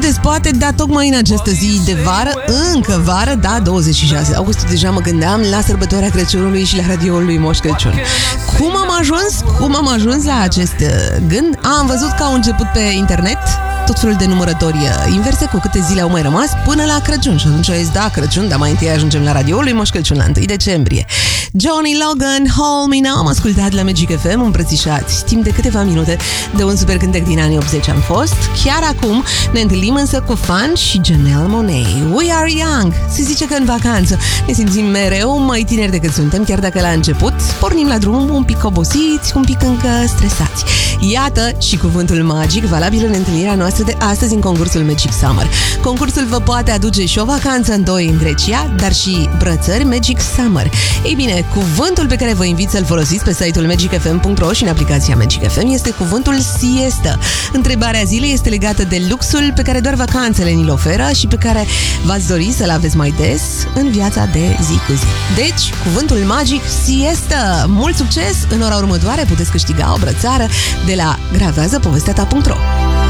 se poate, dar tocmai în această zi de vară, încă vară, da, 26 august, deja mă gândeam la sărbătoarea Crăciunului și la radioul lui Moș Crăciun. Cum am ajuns la acest gând? Am văzut că au început pe internet tot felul de numărători inverse cu câte zile au mai rămas până la Crăciun. Și atunci zis, da, Crăciun, dar mai întâi ajungem la radioul lui Moș Crăciun la 1 decembrie. Johnny Logan, Hold Me Now, am ascultat la Magic FM, îmbrățișați timp de câteva minute de un super cântec din anii 80 am fost. Chiar acum ne întâlnim însă cu Fan și Janelle Monáe. We are young. Se zice că în vacanță ne simțim mereu mai tineri decât suntem, chiar dacă la început pornim la drum un pic obosiți, un pic încă stresați. Iată și cuvântul magic valabil în întâlnirea noastră de astăzi în concursul Magic Summer. Concursul vă poate aduce și o vacanță în 2 în Grecia, dar și brățări Magic Summer. Ei bine, cuvântul pe care vă invit să-l folosiți pe site-ul magicfm.ro și în aplicația Magic FM este cuvântul siestă. Întrebarea zilei este legată de luxul pe care doar vacanțele ni-l oferă și pe care v-ați dori să-l aveți mai des în viața de zi cu zi. Deci, cuvântul magic siestă. Mult succes! În ora următoare puteți câștiga o brățară de la graveazăpovesteata.ro.